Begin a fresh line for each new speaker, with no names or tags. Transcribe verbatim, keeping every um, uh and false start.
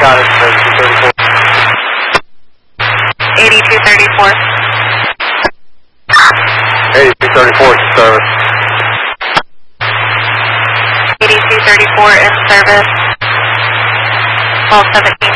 got it, eighty-two thirty-four.
eighty-two thirty-four.
eighty-two thirty-four is in service.
eighty-two thirty-four in service. twelve seventeen.